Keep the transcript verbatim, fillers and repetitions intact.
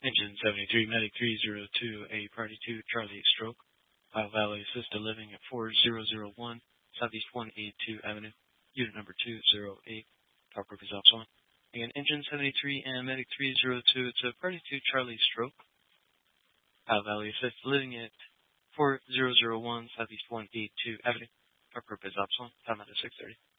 Engine seventy-three, Medic three zero two, a Party two, Charlie Stroke. Ohio Valley Assisted Living at four thousand one Southeast one eighty-two Avenue, Unit number two zero eight. Power group is option. Again, Engine seventy-three and Medic three zero two, it's a Party two, Charlie Stroke. Ohio Valley Assisted Living at four thousand one Southeast one eighty-two Avenue. Power group is option. Time at six thirty.